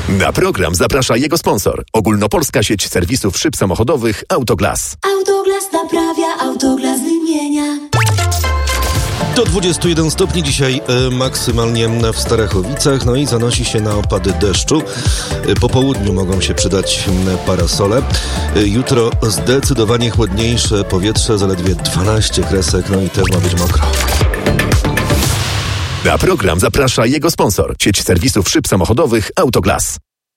Na program zaprasza jego sponsor. Ogólnopolska sieć serwisów szyb samochodowych Autoglas. Autoglas naprawia, Autoglas wymienia. Do 21 stopni dzisiaj maksymalnie w Starachowicach, no i zanosi się na opady deszczu. Po południu mogą się przydać parasole. Jutro zdecydowanie chłodniejsze powietrze, zaledwie 12 kresek, no i też ma być mokro. Na program zaprasza jego sponsor. Sieć serwisów szyb samochodowych Autoglas.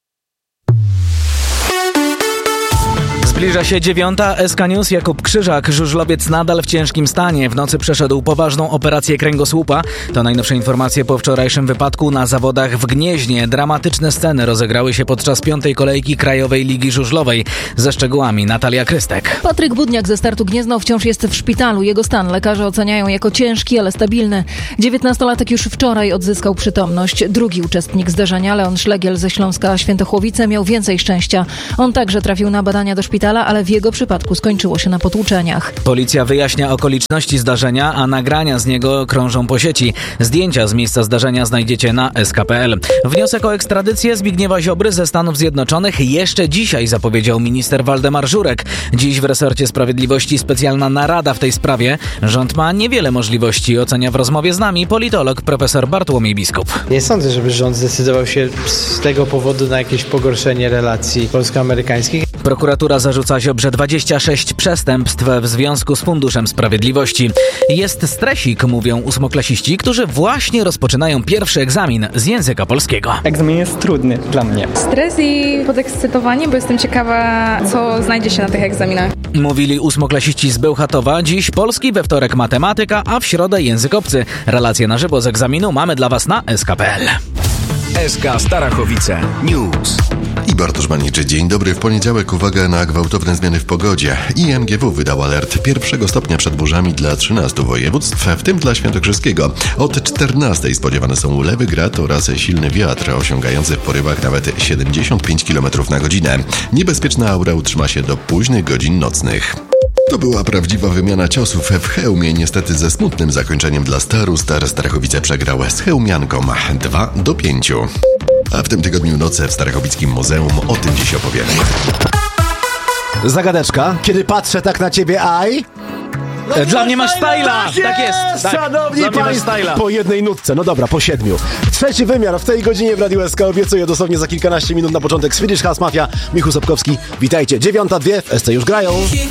Zbliża się 9. SK News. Jakub Krzyżak. Żużlowiec nadal w ciężkim stanie. W nocy przeszedł poważną operację kręgosłupa. To najnowsze informacje po wczorajszym wypadku na zawodach w Gnieźnie. Dramatyczne sceny rozegrały się podczas 5. kolejki Krajowej Ligi Żużlowej. Ze szczegółami Natalia Krystek. Patryk Budniak ze Startu Gniezno wciąż jest w szpitalu. Jego stan lekarze oceniają jako ciężki, ale stabilny. 19-latek już wczoraj odzyskał przytomność. Drugi uczestnik zdarzenia, Leon Szlegiel ze Śląska Świętochłowice, miał więcej szczęścia. On także trafił na badania do szpitala, ale w jego przypadku skończyło się na potłuczeniach. Policja wyjaśnia okoliczności zdarzenia, a nagrania z niego krążą po sieci. Zdjęcia z miejsca zdarzenia znajdziecie na sk.pl. Wniosek o ekstradycję Zbigniewa Ziobry ze Stanów Zjednoczonych jeszcze dzisiaj zapowiedział minister Waldemar Żurek. Dziś w resorcie sprawiedliwości specjalna narada w tej sprawie. Rząd ma niewiele możliwości, ocenia w rozmowie z nami politolog profesor Bartłomiej Biskup. Nie sądzę, żeby rząd zdecydował się z tego powodu na jakieś pogorszenie relacji polsko-amerykańskich. Prokuratura zarzuca Ziobrze 26 przestępstw w związku z Funduszem Sprawiedliwości. Jest stresik, mówią ósmoklasiści, którzy właśnie rozpoczynają pierwszy egzamin z języka polskiego. Egzamin jest trudny dla mnie. Stres i podekscytowanie, bo jestem ciekawa, co znajdzie się na tych egzaminach. Mówili ósmoklasiści z Bełchatowa. Dziś polski, we wtorek matematyka, a w środę język obcy. Relacje na żywo z egzaminu mamy dla Was na sk.pl. SK Starachowice News. I Bartosz Maniczy, dzień dobry. W poniedziałek uwaga na gwałtowne zmiany w pogodzie. IMGW wydał alert 1. stopnia przed burzami dla 13 województw, w tym dla świętokrzyskiego. Od 14 spodziewane są ulewy, grad oraz silny wiatr, osiągający w porywach nawet 75 km na godzinę. Niebezpieczna aura utrzyma się do późnych godzin nocnych. To była prawdziwa wymiana ciosów w Chełmie, niestety ze smutnym zakończeniem dla Staru. Starachowice przegrał z Chełmianką 2-5. A w tym tygodniu noce w Starachowickim Muzeum, o tym dziś opowiemy. Zagadeczka. Kiedy patrzę tak na ciebie, aj... Dla mnie masz styla! Tak jest! Tak. Szanowni Państwo, po jednej nutce, no dobra, po 7. Trzeci wymiar w tej godzinie w Radiu SK, obiecuję dosłownie za kilkanaście minut na początek Swedish House Mafia. Michał Sobkowski, witajcie. 9:02 w SC już grają.